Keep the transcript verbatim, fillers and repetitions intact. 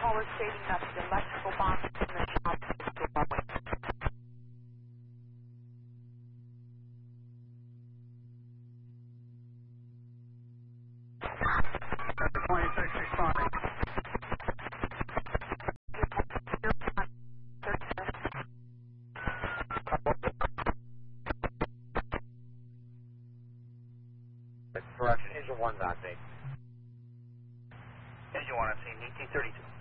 caller stating that the electrical box in the shop is glowing. twenty-six responding. Correction, engine one dot eight. Engine one, I'm seeing E T thirty-two.